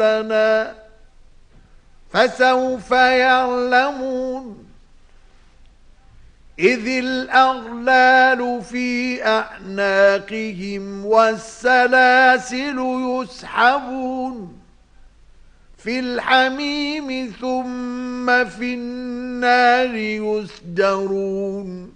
لنا فسوف يعلمون إذ الأغلال في أعناقهم والسلاسل يسحبون في الحميم ثم في النار يسجرون